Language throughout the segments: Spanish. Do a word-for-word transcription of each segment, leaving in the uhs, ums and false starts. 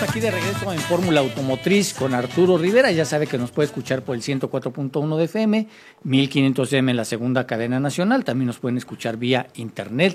estamos aquí de regreso en Fórmula Automotriz con Arturo Rivera. Ya sabe que nos puede escuchar por el ciento cuatro punto uno de F M, mil quinientos M en la segunda cadena nacional. También nos pueden escuchar vía internet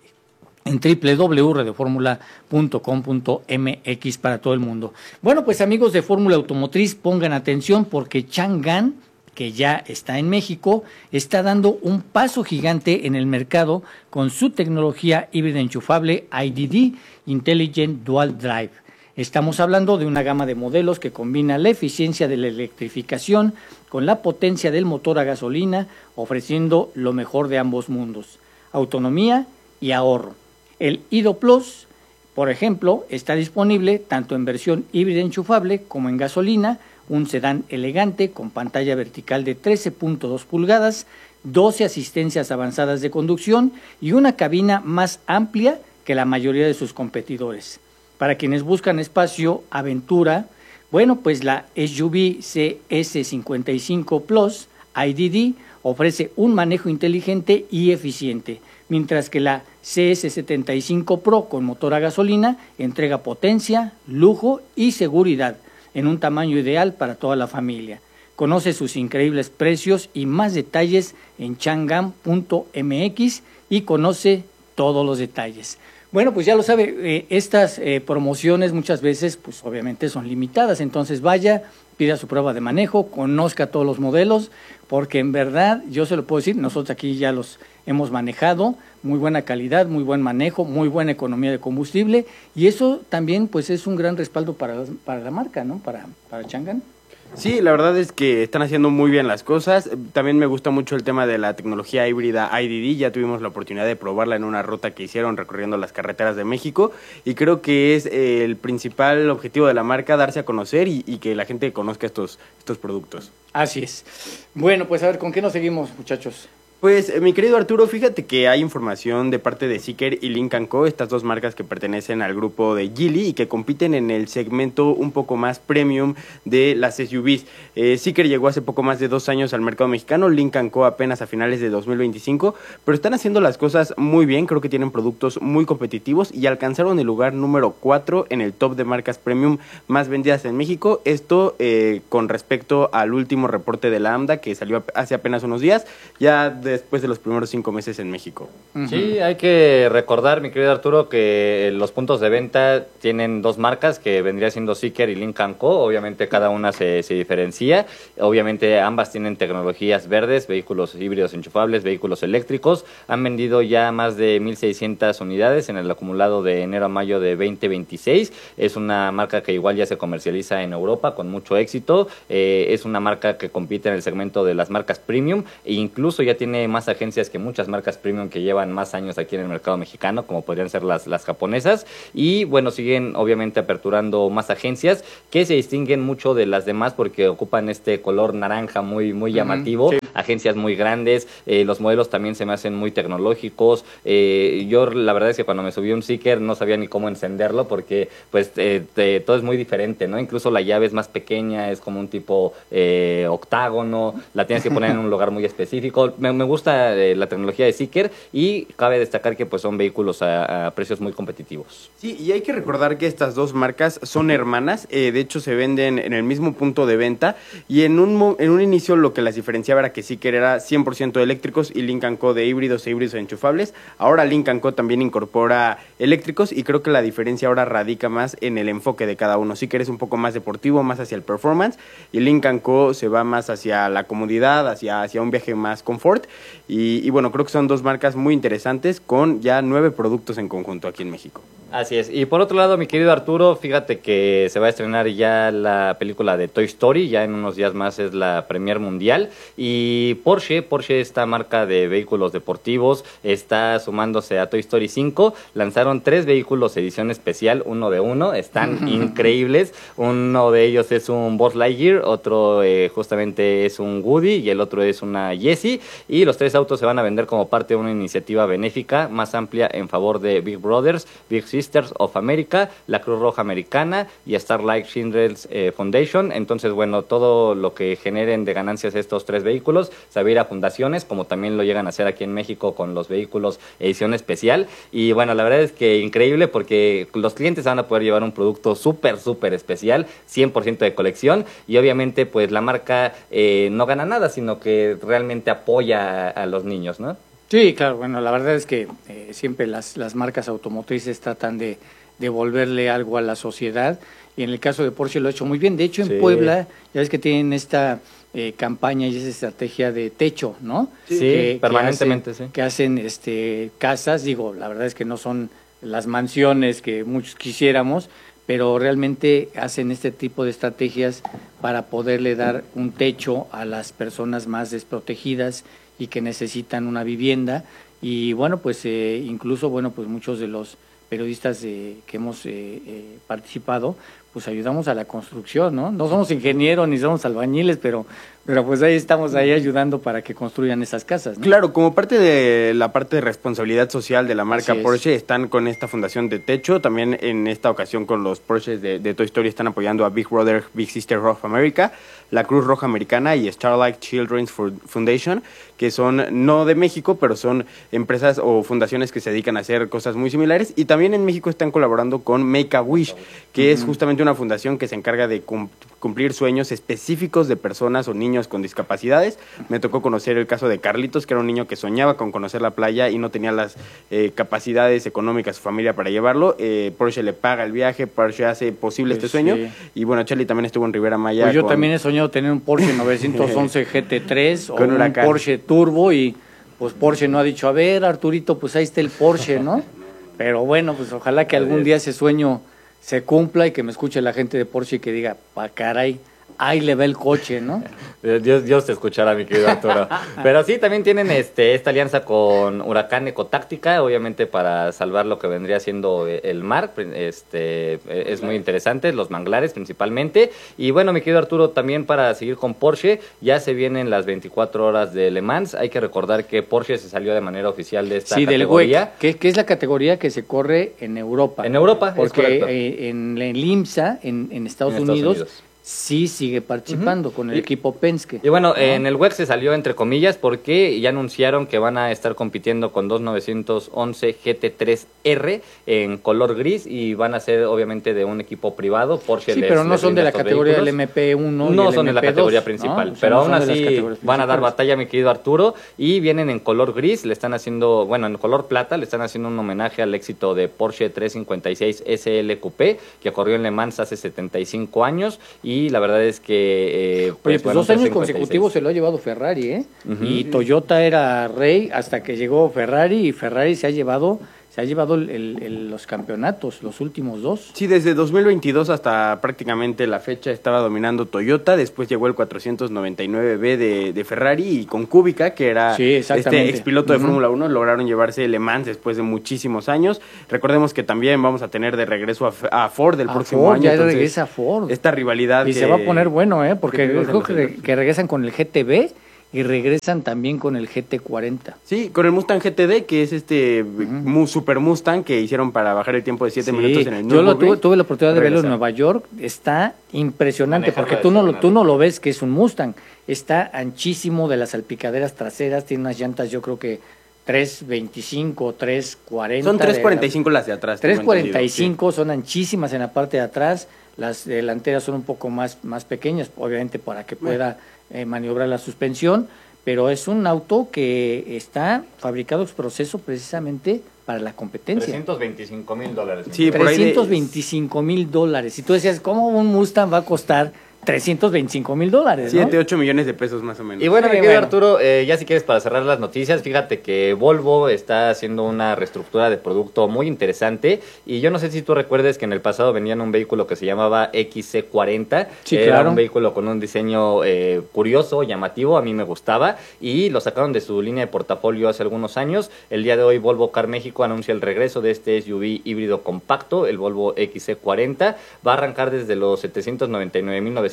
en doble u doble u doble u punto radioformula punto com punto m x para todo el mundo. Bueno, pues amigos de Fórmula Automotriz, pongan atención porque Changan, que ya está en México, está dando un paso gigante en el mercado con su tecnología híbrida enchufable I D D, Intelligent Dual Drive. Estamos hablando de una gama de modelos que combina la eficiencia de la electrificación con la potencia del motor a gasolina, ofreciendo lo mejor de ambos mundos, autonomía y ahorro. El iDo Plus, por ejemplo, está disponible tanto en versión híbrida enchufable como en gasolina, un sedán elegante con pantalla vertical de trece punto dos pulgadas, doce asistencias avanzadas de conducción y una cabina más amplia que la mayoría de sus competidores. Para quienes buscan espacio, aventura, bueno, pues la S U V C S cincuenta y cinco Plus I D D ofrece un manejo inteligente y eficiente, mientras que la C S setenta y cinco Pro con motor a gasolina entrega potencia, lujo y seguridad en un tamaño ideal para toda la familia. Conoce sus increíbles precios y más detalles en changan punto m x y conoce todos los detalles. Bueno, pues ya lo sabe, eh, estas eh, promociones muchas veces, pues obviamente son limitadas, entonces vaya, pida su prueba de manejo, conozca todos los modelos, porque en verdad, yo se lo puedo decir, nosotros aquí ya los hemos manejado, muy buena calidad, muy buen manejo, muy buena economía de combustible, y eso también pues es un gran respaldo para, para la marca, ¿no? Para, para Changan. Sí, la verdad es que están haciendo muy bien las cosas. También me gusta mucho el tema de la tecnología híbrida I D D. Ya tuvimos la oportunidad de probarla en una ruta que hicieron recorriendo las carreteras de México y creo que es el principal objetivo de la marca darse a conocer y, y que la gente conozca estos, estos productos. Así es. Bueno, pues a ver, ¿con qué nos seguimos, muchachos? Pues, eh, mi querido Arturo, fíjate que hay información de parte de Zeekr y Lynk and Co, estas dos marcas que pertenecen al grupo de Geely y que compiten en el segmento un poco más premium de las S U Vs. Eh, Zeekr llegó hace poco más de dos años al mercado mexicano, Lynk and Co apenas a finales de dos mil veinticinco, pero están haciendo las cosas muy bien, creo que tienen productos muy competitivos y alcanzaron el lugar número cuatro en el top de marcas premium más vendidas en México. Esto eh, con respecto al último reporte de la AMDA que salió hace apenas unos días, ya de después de los primeros cinco meses en México. Sí, hay que recordar, mi querido Arturo, que los puntos de venta tienen dos marcas, que vendría siendo Zeekr y Lynk and Co. Obviamente cada una se, se diferencia. Obviamente ambas tienen tecnologías verdes, vehículos híbridos enchufables, vehículos eléctricos. Han vendido ya más de mil seiscientas unidades en el acumulado de enero a mayo de veinte veintiséis. Es una marca que igual ya se comercializa en Europa con mucho éxito. Eh, es una marca que compite en el segmento de las marcas premium e incluso ya tiene más agencias que muchas marcas premium que llevan más años aquí en el mercado mexicano, como podrían ser las, las japonesas, y bueno, siguen obviamente aperturando más agencias que se distinguen mucho de las demás porque ocupan este color naranja muy, muy llamativo, uh-huh, sí. Agencias muy grandes, eh, los modelos también se me hacen muy tecnológicos. Eh, yo la verdad es que cuando me subí un Zeekr no sabía ni cómo encenderlo porque pues eh, te, todo es muy diferente, ¿no? Incluso la llave es más pequeña, es como un tipo eh, octágono, la tienes que poner en un lugar muy específico. Me, me gusta eh, la tecnología de Zeekr y cabe destacar que pues son vehículos a, a precios muy competitivos. Sí, y hay que recordar que estas dos marcas son hermanas, eh, de hecho se venden en el mismo punto de venta y en un, en un inicio lo que las diferenciaba era que Zeekr era cien por ciento eléctricos y Lynk and Co de híbridos e híbridos enchufables. Ahora Lynk and Co también incorpora eléctricos y creo que la diferencia ahora radica más en el enfoque de cada uno. Zeekr es un poco más deportivo, más hacia el performance y Lynk and Co se va más hacia la comodidad, hacia, hacia un viaje más confort. Y, y bueno, creo que son dos marcas muy interesantes con ya nueve productos en conjunto aquí en México. Así es. Y por otro lado, mi querido Arturo, fíjate que se va a estrenar ya la película de Toy Story, ya en unos días más es la premier mundial. Y Porsche, Porsche, esta marca de vehículos deportivos, está sumándose a Toy Story cinco. Lanzaron tres vehículos edición especial, uno de uno, están increíbles. Uno de ellos es un Buzz Lightyear, otro eh, justamente es un Woody y el otro es una Jessie. Y y los tres autos se van a vender como parte de una iniciativa benéfica más amplia en favor de Big Brothers, Big Sisters of America, la Cruz Roja Americana y Starlight Children's eh, Foundation. Entonces, bueno, todo lo que generen de ganancias estos tres vehículos se va a ir a fundaciones, como también lo llegan a hacer aquí en México con los vehículos edición especial. Y bueno, la verdad es que increíble porque los clientes van a poder llevar un producto súper, súper especial, cien por ciento de colección, y obviamente pues la marca eh, no gana nada, sino que realmente apoya a, a los niños, ¿no? Sí, claro, bueno, la verdad es que eh, siempre las, las marcas automotrices tratan de devolverle algo a la sociedad, y en el caso de Porsche lo ha hecho muy bien. De hecho, en sí. Puebla, ya ves que tienen esta eh, campaña y esa estrategia de techo, ¿no? Sí, que, permanentemente, que hacen, sí. Que hacen este, casas, digo, la verdad es que no son las mansiones que muchos quisiéramos, pero realmente hacen este tipo de estrategias para poderle dar un techo a las personas más desprotegidas y que necesitan una vivienda. Y bueno, pues eh, incluso, bueno, pues muchos de los periodistas eh, que hemos eh, eh, participado, pues ayudamos a la construcción, ¿no? No somos ingenieros ni somos albañiles, pero pero pues ahí estamos ahí ayudando para que construyan esas casas, ¿no? Claro, como parte de la parte de responsabilidad social de la marca Porsche, están con esta fundación de techo. También en esta ocasión con los Porsches de, de Toy Story están apoyando a Big Brother, Big Sister of America, la Cruz Roja Americana y Starlight Children's Foundation, que son no de México, pero son empresas o fundaciones que se dedican a hacer cosas muy similares. Y también en México están colaborando con Make a Wish, que uh-huh. es justamente una fundación que se encarga de cum- cumplir sueños específicos de personas o niños con discapacidades. Me tocó conocer el caso de Carlitos, que era un niño que soñaba con conocer la playa y no tenía las eh, capacidades económicas de su familia para llevarlo. Eh, Porsche le paga el viaje, Porsche hace posible pues este sueño. Sí. Y bueno, Charlie también estuvo en Riviera Maya. Pues yo con... también he soñado tener un Porsche novecientos once G T tres o un Huracán. Porsche Turbo, y pues Porsche no ha dicho, a ver, Arturito, pues ahí está el Porsche, ¿no? Pero bueno, pues ojalá que algún día ese sueño se cumpla y que me escuche la gente de Porsche y que diga, pa caray, ahí le va el coche, ¿no? Dios, Dios te escuchará, mi querido Arturo. Pero sí, también tienen este esta alianza con Huracán Ecotáctica, obviamente para salvar lo que vendría siendo el mar. Este es muy interesante, los manglares principalmente. Y bueno, mi querido Arturo, también para seguir con Porsche, ya se vienen las veinticuatro horas de Le Mans. Hay que recordar que Porsche se salió de manera oficial de esta sí, categoría. Del W E C, que, que es la categoría que se corre en Europa. En Europa, porque es correcto. Eh, en el IMSA, en, en, Estados, en Unidos, Estados Unidos, sí sigue participando uh-huh. con el y, equipo Penske. Y bueno, ¿no? En el W E C se salió entre comillas porque ya anunciaron que van a estar compitiendo con dos novecientos once G T tres R en color gris y van a ser obviamente de un equipo privado. Porsche sí, les, pero no les son de la categoría vehículos. del M P uno. No y son el de la M P dos, categoría principal, ¿no? pero no aún así van a dar batalla, mi querido Arturo, y vienen en color gris. Le están haciendo, bueno, en color plata, le están haciendo un homenaje al éxito de Porsche trescientos cincuenta y seis S L Coupé, que corrió en Le Mans hace setenta y cinco años, y la verdad es que Eh, pues, Oye, pues bueno, dos años consecutivos se lo ha llevado Ferrari, ¿eh? Uh-huh. Y Toyota era rey hasta que llegó Ferrari, y Ferrari se ha llevado se ha llevado el, el, el, los campeonatos, los últimos dos. Sí, desde dos mil veintidós hasta prácticamente la fecha estaba dominando Toyota. Después llegó el cuatrocientos noventa y nueve B de, de Ferrari, y con Kubica, que era sí, este expiloto de uh-huh. Fórmula uno, lograron llevarse Le Mans después de muchísimos años. Recordemos que también vamos a tener de regreso a, a Ford el a próximo Ford, año. Ya entonces, regresa Ford. Esta rivalidad y que, se va a poner bueno, ¿eh? Porque creo que, que regresan con el G T B y regresan también con el G T cuarenta. Sí, con el Mustang G T D, que es este uh-huh. super Mustang que hicieron para bajar el tiempo de siete sí, minutos en el Yo lo tuve, tuve la oportunidad de verlo en Nueva York. Está impresionante, Manejarlo porque tú no, lo, tú no lo ves que es un Mustang. Está anchísimo de las salpicaderas traseras, tiene unas llantas yo creo que tres veinticinco, tres cuarenta. Son tres cuarenta y cinco las de atrás. tres cuarenta y cinco, sí. Son anchísimas en la parte de atrás. Las delanteras son un poco más, más pequeñas, obviamente para que pueda eh, maniobrar la suspensión, pero es un auto que está fabricado en proceso precisamente para la competencia. trescientos veinticinco mil dólares. Sí, trescientos veinticinco mil dólares. Y tú decías, ¿cómo un Mustang va a costar trescientos veinticinco mil dólares? siete, ocho millones de pesos más o menos. Y bueno, sí, mi querido bueno. Arturo, eh, ya si quieres para cerrar las noticias, fíjate que Volvo está haciendo una reestructura de producto muy interesante, y yo no sé si tú recuerdes que en el pasado vendían un vehículo que se llamaba X C cuarenta, sí, era claro. un vehículo con un diseño eh, curioso, llamativo, a mí me gustaba, y lo sacaron de su línea de portafolio hace algunos años. El día de hoy Volvo Car México anuncia el regreso de este S U V híbrido compacto, el Volvo X C cuarenta, va a arrancar desde los setecientos noventa y nueve mil novecientos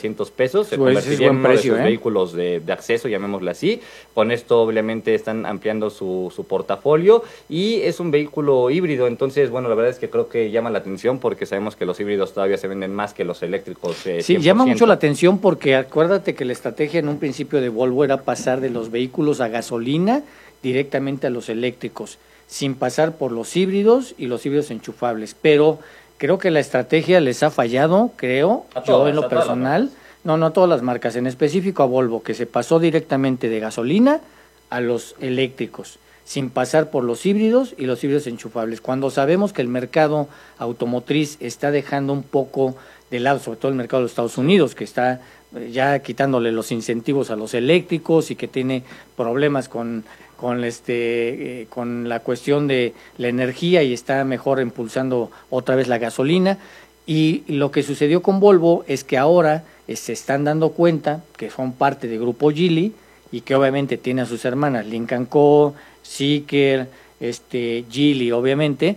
novecientos pesos. Se Pues convertiría en uno precio, de sus ¿eh? vehículos de, de acceso, llamémosle así. Con esto, obviamente, están ampliando su, su portafolio y es un vehículo híbrido. Entonces, bueno, la verdad es que creo que llama la atención porque sabemos que los híbridos todavía se venden más que los eléctricos. Eh, Sí, cien por ciento. llama mucho la atención porque acuérdate que la estrategia en un principio de Volvo era pasar de los vehículos a gasolina directamente a los eléctricos, sin pasar por los híbridos y los híbridos enchufables. Pero creo que la estrategia les ha fallado, creo, A yo todas, en lo a todas las personal, no, no a todas las marcas, en específico a Volvo, que se pasó directamente de gasolina a los eléctricos, sin pasar por los híbridos y los híbridos enchufables. Cuando sabemos que el mercado automotriz está dejando un poco de lado, sobre todo el mercado de los Estados Unidos, que está ya quitándole los incentivos a los eléctricos y que tiene problemas con con este eh, con la cuestión de la energía y está mejor impulsando otra vez la gasolina. Y lo que sucedió con Volvo es que ahora eh, se están dando cuenta que son parte del grupo Geely y que obviamente tiene a sus hermanas Lynk and Co, Zeekr, este Geely obviamente,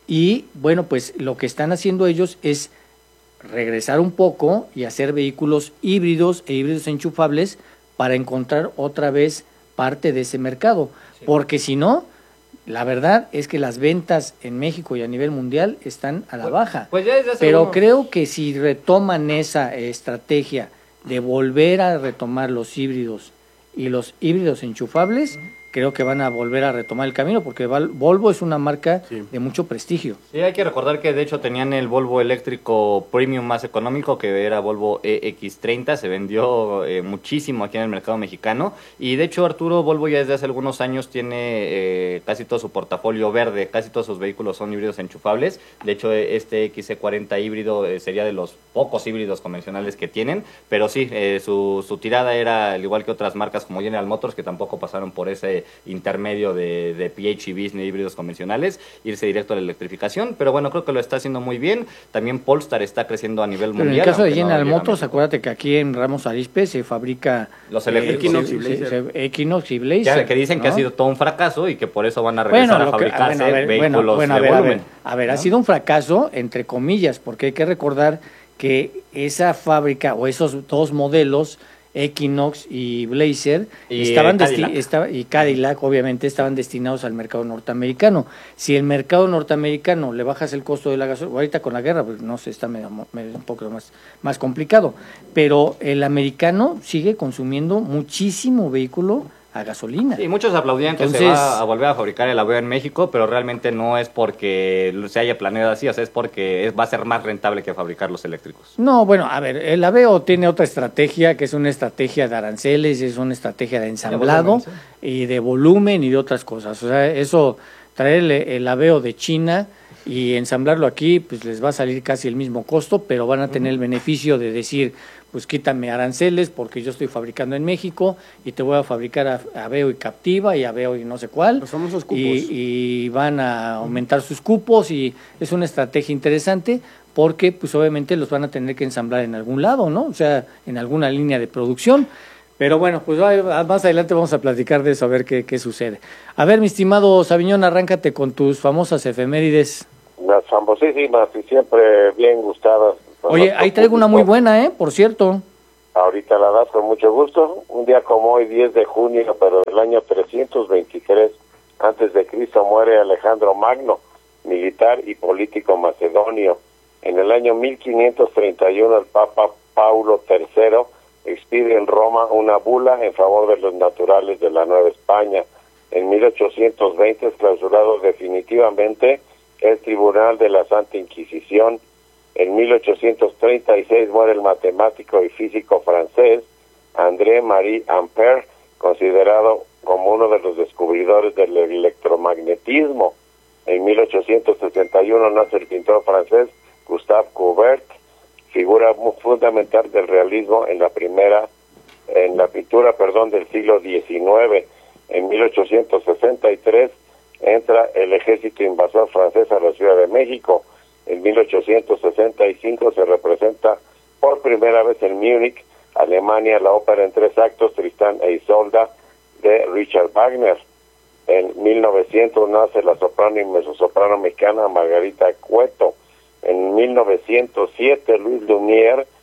y bueno, pues lo que están haciendo ellos es regresar un poco y hacer vehículos híbridos e híbridos enchufables para encontrar otra vez parte de ese mercado, sí. Porque si no, la verdad es que las ventas en México y a nivel mundial están a la pues, baja, pues ya desde hace pero unos... creo que si retoman esa estrategia de volver a retomar los híbridos y los híbridos enchufables, uh-huh. creo que van a volver a retomar el camino, porque Volvo es una marca sí. de mucho prestigio. Sí, hay que recordar que de hecho tenían el Volvo eléctrico premium más económico, que era Volvo E X treinta, se vendió eh, muchísimo aquí en el mercado mexicano, y de hecho Arturo, Volvo ya desde hace algunos años tiene eh, casi todo su portafolio verde, casi todos sus vehículos son híbridos enchufables. De hecho este X C cuarenta híbrido eh, sería de los pocos híbridos convencionales que tienen, pero sí, eh, su, su tirada era, al igual que otras marcas como General Motors, que tampoco pasaron por ese intermedio de, de P H E Vs ni híbridos convencionales, irse directo a la electrificación, pero bueno, creo que lo está haciendo muy bien. También Polestar está creciendo a nivel pero mundial. En el caso de General no Motors, acuérdate que aquí en Ramos Arizpe se fabrica los eléctricos. Eh, Equinox, y Blazer. Se, se, Equinox y Blazer. Ya, que dicen ¿no? que ha sido todo un fracaso y que por eso van a regresar bueno, a fabricarse que, bueno, a ver, vehículos bueno, bueno, a ver, de volumen. A ver, a ver ¿no? ha sido un fracaso, entre comillas, porque hay que recordar que esa fábrica o esos dos modelos, Equinox y Blazer, y estaban eh, Cadillac. Estaba, y Cadillac obviamente estaban destinados al mercado norteamericano. Si el mercado norteamericano le bajas el costo de la gasolina, ahorita con la guerra, pues no sé, está medio, medio un poco más, más complicado, pero el americano sigue consumiendo muchísimo vehículo a gasolina. Y sí, muchos aplaudían Entonces, que se va a volver a fabricar el Aveo en México, pero realmente no es porque se haya planeado así, o sea, es porque es, va a ser más rentable que fabricar los eléctricos. No, bueno, a ver, el Aveo tiene otra estrategia, que es una estrategia de aranceles, es una estrategia de ensamblado, de volumen, sí. y de volumen y de otras cosas. O sea, eso, traer el, el Aveo de China y ensamblarlo aquí, pues les va a salir casi el mismo costo, pero van a tener uh-huh. el beneficio de decir, pues quítame aranceles porque yo estoy fabricando en México y te voy a fabricar Aveo y Captiva y Aveo y no sé cuál. Los famosos cupos. Y, y van a aumentar sus cupos y es una estrategia interesante porque pues obviamente los van a tener que ensamblar en algún lado, ¿no? O sea, en alguna línea de producción. Pero bueno, pues más adelante vamos a platicar de eso, a ver qué, qué sucede. A ver, mi estimado Sabiñón, arráncate con tus famosas efemérides. Las famosísimas y siempre bien gustadas. Oye, ahí traigo una muy buena, ¿eh? Por cierto. Ahorita la das con mucho gusto. Un día como hoy, diez de junio, pero del año trescientos veintitrés antes de Cristo, muere Alejandro Magno, militar y político macedonio. En el año mil quinientos treinta y uno, el Papa Paulo tercero expide en Roma una bula en favor de los naturales de la Nueva España. En mil ochocientos veinte es clausurado definitivamente el Tribunal de la Santa Inquisición. En mil ochocientos treinta y seis muere el matemático y físico francés André-Marie Ampère, considerado como uno de los descubridores del electromagnetismo. En mil ochocientos sesenta y uno nace el pintor francés Gustave Courbet, figura muy fundamental del realismo en la primera, en la pintura, perdón, del siglo diecinueve. En mil ochocientos sesenta y tres entra el ejército invasor francés a la Ciudad de México. En mil ochocientos sesenta y cinco se representa por primera vez en Múnich, Alemania, la ópera en tres actos Tristán e Isolda de Richard Wagner. En mil novecientos nace la soprano y mezzosoprano mexicana Margarita Cueto. En mil novecientos siete Luis Lumière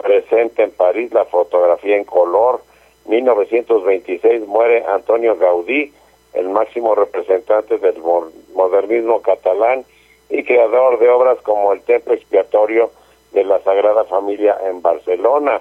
presente en París la fotografía en color. mil novecientos veintiséis muere Antonio Gaudí, el máximo representante del modernismo catalán y creador de obras como el Templo Expiatorio de la Sagrada Familia en Barcelona.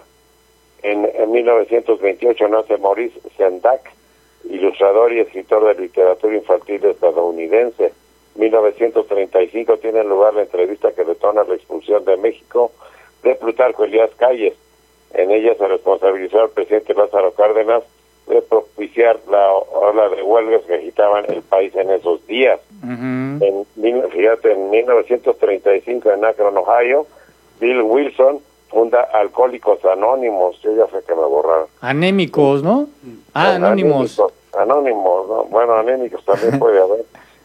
En, en mil novecientos veintiocho nace Maurice Sendak, ilustrador y escritor de literatura infantil estadounidense. mil novecientos treinta y cinco tiene lugar la entrevista que detona la expulsión de México de Plutarco Elías Calles. En ella se responsabilizó al presidente Lázaro Cárdenas de propiciar la ola de huelgas que agitaban el país en esos días. Uh-huh. En, fíjate, en mil novecientos treinta y cinco en Akron, Ohio, Bill Wilson funda Alcohólicos Anónimos. Yo ya sé que me borraron. Anémicos, ¿no? Ah, anónimos. Anónimos, anónimos, ¿no? Bueno, anémicos también puede haber.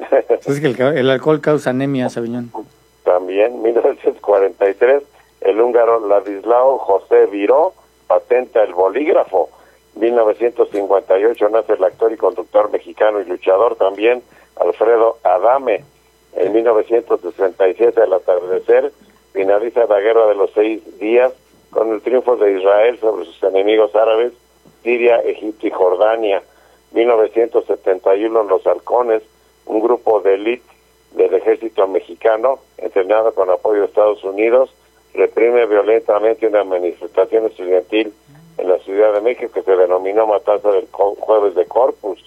Es que el, el alcohol causa anemia, Sabiñón. También, mil novecientos cuarenta y tres, el húngaro Ladislao José Viró patenta el bolígrafo. mil novecientos cincuenta y ocho nace el actor y conductor mexicano y luchador también, Alfredo Adame. En mil novecientos sesenta y siete, al atardecer, finaliza la Guerra de los Seis Días con el triunfo de Israel sobre sus enemigos árabes, Siria, Egipto y Jordania. mil novecientos setenta y uno, Los Halcones, un grupo de élite del ejército mexicano, entrenado con apoyo de Estados Unidos, reprime violentamente una manifestación estudiantil en la Ciudad de México que se denominó Matanza del Jueves de Corpus.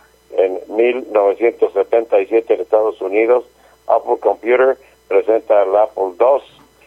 En mil novecientos setenta y siete en Estados Unidos, Apple Computer presenta el Apple dos.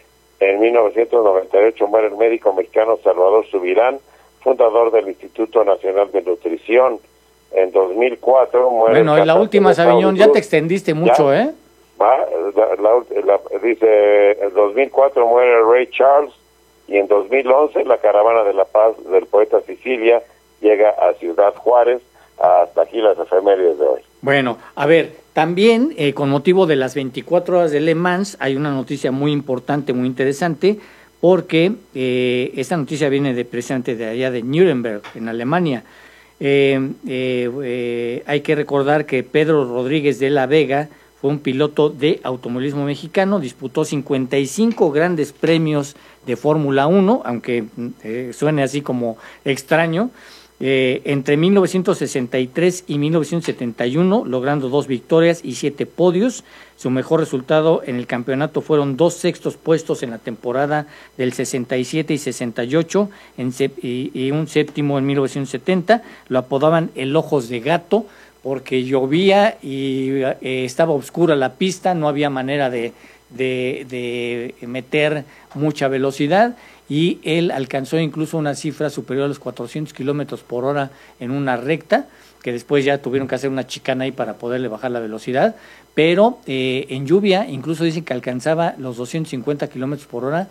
En mil novecientos noventa y ocho muere el médico mexicano Salvador Subirán, fundador del Instituto Nacional de Nutrición. En dos mil cuatro muere... Bueno, en la última, Sabiñón, ya te extendiste mucho, ¿Ya? ¿eh? Va, la, la, la, dice, en dos mil cuatro muere Ray Charles, y en dos mil once la Caravana de la Paz del poeta Sicilia llega a Ciudad Juárez. Hasta aquí las efemérides de hoy. Bueno, a ver, también eh, con motivo de las veinticuatro horas de Le Mans hay una noticia muy importante, muy interesante, porque eh, esta noticia viene de precisamente de allá de Nuremberg, en Alemania. Eh, eh, eh, hay que recordar que Pedro Rodríguez de la Vega fue un piloto de automovilismo mexicano, disputó cincuenta y cinco grandes premios de Fórmula uno, aunque eh, suene así como extraño, eh, entre mil novecientos sesenta y tres y mil novecientos setenta y uno, logrando dos victorias y siete podios. Su mejor resultado en el campeonato fueron dos sextos puestos en la temporada del sesenta y siete y sesenta y ocho en y, y un séptimo en mil novecientos setenta. Lo apodaban el Ojos de Gato porque llovía y eh, estaba oscura la pista, no había manera de, de, de meter mucha velocidad, y él alcanzó incluso una cifra superior a los cuatrocientos kilómetros por hora en una recta, que después ya tuvieron que hacer una chicana ahí para poderle bajar la velocidad, pero eh, en lluvia incluso dicen que alcanzaba los doscientos cincuenta kilómetros por hora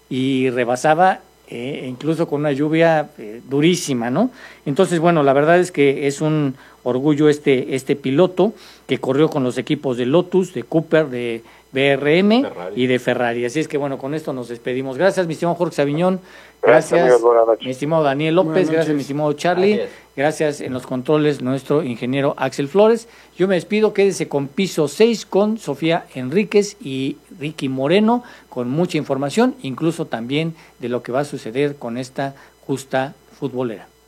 y rebasaba eh, incluso con una lluvia eh, durísima, ¿no? Entonces, bueno, la verdad es que es un orgullo este, este piloto que corrió con los equipos de Lotus, de Cooper, de B R M Ferrari. Y de Ferrari. Así es que bueno, con esto nos despedimos. Gracias, mi estimado Jorge Sabiñón. Gracias, gracias mi estimado Daniel López. Gracias, mi estimado Charlie. Gracias en los controles nuestro ingeniero Axel Flores. Yo me despido, quédese con Piso seis con Sofía Enríquez y Ricky Moreno, con mucha información, incluso también de lo que va a suceder con esta justa futbolera.